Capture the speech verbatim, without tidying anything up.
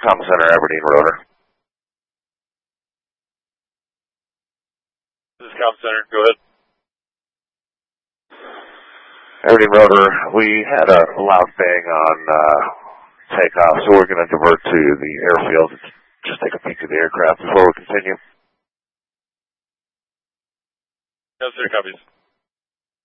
Comm Center, Aberdeen Rotor. This is Comm Center. Go ahead. Aberdeen Rotor, we had a loud bang on uh, takeoff, so we're going to divert to the airfield and just take a peek at the aircraft before we continue. Yes, sir. Copies.